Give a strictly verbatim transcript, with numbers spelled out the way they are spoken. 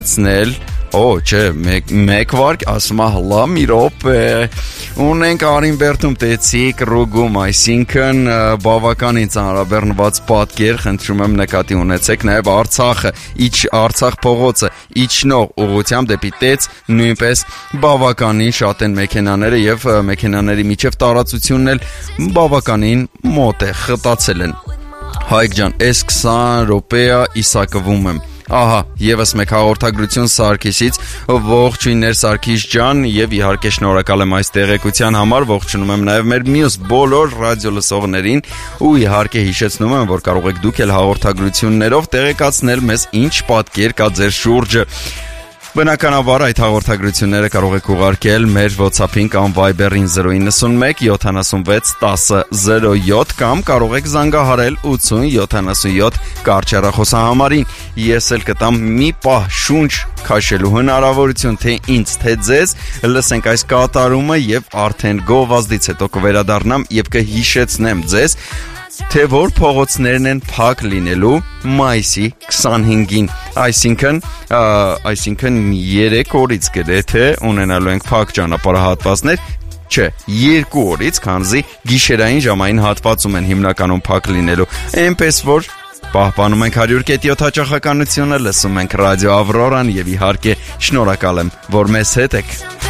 Ցնել Օ, չէ, մեկ վարկ, ասում է հլա մի րոպե, ունենք Արինբերդում տեցիկ ռուգում, այսինքն բավականին ծանրաբեռնված պատկեր, խնդրում եմ նկատի ունեցեք, նաև Արցախը, իջ Արցախ փողոցը, իջնող ուղղությամբ դեպի Տեց, նույնպես բավականին շատ են մեքենաները եւ մեքենաների միջև տարածությունն էլ բավականին մոտ է, խտացել են։ Հայկ ջան, այս քսան րոպեա իսակվում եմ։ Ահա, եւս մեկ հաղորդագրություն Սարգիսից, ողջույններ Սարգիս ջան եւ իհարկե շնորհակալ եմ այս տեղեկության համար, ողջունում եմ նաեւ մեր մյուս բոլոր ռադիո լսողներին ու իհարկե հիշեցնում եմ, որ կարող եք դուք էլ հաղորդագրություններով տեղեկացնել մեզ ինչ պատկեր կա ձեր շուրջը։ Բնականաբար այդ հաղորդագրությունները կարող եք ուղարկել մեր WhatsApp-ին կամ Viber-ին zero nine one seven six one zero zero seven կամ կարող եք զանգահարել ութ ութ յոթանասունյոթ կարճ հեռախոսահամարին։ Ես էլ կտամ մի պահ շունչ քաշելու հնարավորություն թե ինձ, թե ձեզ, լսենք այս կատարումը եւ արդեն գովազդից հետո կվերադառնամ եւ կհիշեցնեմ ձեզ թե որ փողոցներն են փակ լինելու մայիսի քսանհինգին, այսինքն այսինքն երեք օրից գրեթե ունենալու ենք փակ ճանապարհահատվածներ, չէ, երկու օրից, քանզի գիշերային ժամային հատվածում են հիմնականում փակ լինելու, այնպես որ պահպանում ենք one hundred point seven հաճախականությունը, լսում ենք ռադիո Ավրորան եւ իհարկե շնորհակալ եմ, որ մեզ հետ եք։